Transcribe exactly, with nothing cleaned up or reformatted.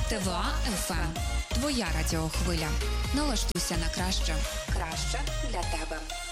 ТВА еф ем. Твоя радіохвиля. Налаштуйся на краще. Краще для тебе.